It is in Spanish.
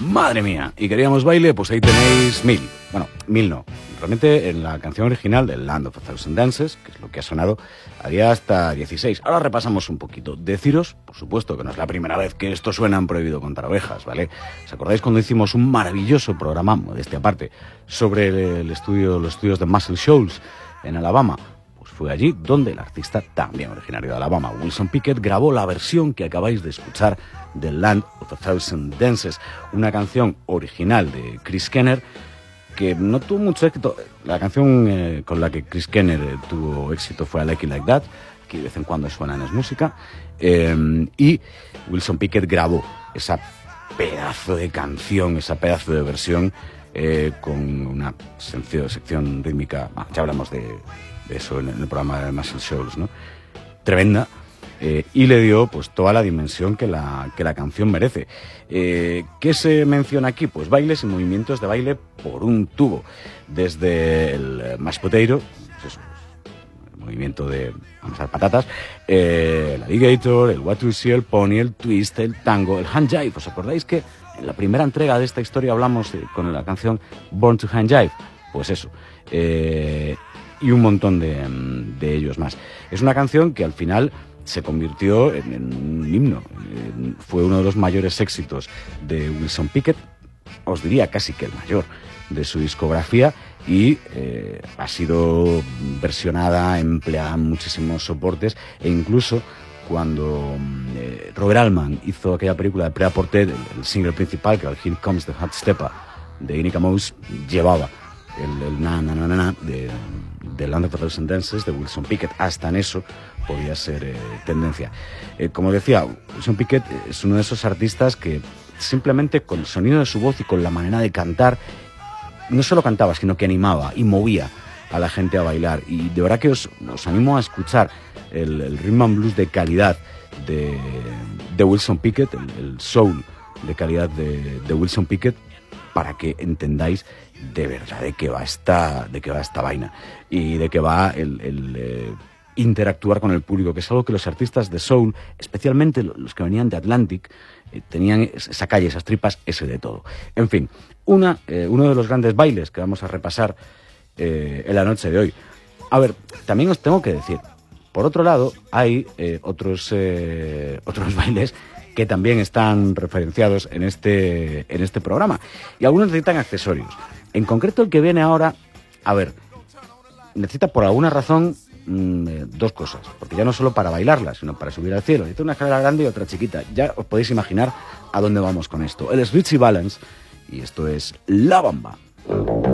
Madre mía, y queríamos baile, pues ahí tenéis 1000. Bueno, 1000 no. Realmente en la canción original de Land of a Thousand Dances, que es lo que ha sonado, había hasta 16. Ahora repasamos un poquito. Deciros, por supuesto, que no es la primera vez que esto suena en Prohibido Contar Ovejas, ¿vale? ¿Os acordáis cuando hicimos un maravilloso programa, modestia aparte, sobre los estudios de Muscle Shoals en Alabama? Pues fue allí donde el artista, también originario de Alabama, Wilson Pickett, grabó la versión que acabáis de escuchar de Land of a Thousand Dances, una canción original de Chris Kenner que no tuvo mucho éxito. La canción con la que Chris Kenner tuvo éxito fue I Like It Like That, que de vez en cuando suena en Es Música, y Wilson Pickett grabó esa pedazo de canción, esa pedazo de versión con una sección rítmica. Ya hablamos de eso en el programa de Muscle Shoals, ¿no? Tremenda. Y le dio pues toda la dimensión que la canción merece. ¿Qué se menciona aquí? Pues bailes y movimientos de baile por un tubo. Desde el mashed potato, pues eso, el movimiento de amasar patatas, el alligator, el what to see, el pony, el twist, el tango, el hand jive. ¿Os acordáis que en la primera entrega de esta historia hablamos con la canción Born to Hand Jive? Pues eso. Y un montón de ellos más. Es una canción que al final se convirtió en un himno. Fue uno de los mayores éxitos de Wilson Pickett, os diría casi que el mayor de su discografía, y ha sido versionada, empleada en muchísimos soportes, e incluso cuando Robert Altman hizo aquella película de Prêt à Porter, el single principal, que era el Here Comes the Hot Stepper de Inica Mouse, llevaba el na na na na na de Land of a Thousand Dances de Wilson Pickett. Hasta en eso podía ser tendencia. Como decía, Wilson Pickett es uno de esos artistas que simplemente con el sonido de su voz y con la manera de cantar, no solo cantaba, sino que animaba y movía a la gente a bailar. Y de verdad que os animo a escuchar el rhythm and blues de calidad de Wilson Pickett, el soul de calidad de Wilson Pickett, para que entendáis de verdad de qué va esta vaina y de qué va el interactuar con el público, que es algo que los artistas de soul, especialmente los que venían de Atlantic, tenían esa calle, esas tripas, ese de todo. En fin, uno de los grandes bailes que vamos a repasar en la noche de hoy. A ver, también os tengo que decir, por otro lado, hay otros bailes que también están referenciados en este programa, y algunos necesitan accesorios. En concreto, el que viene ahora, a ver, necesita por alguna razón dos cosas, porque ya no solo para bailarla, sino para subir al cielo. Necesita una escalera grande y otra chiquita. Ya os podéis imaginar a dónde vamos con esto. Él es Ritchie Valens y esto es La Bamba.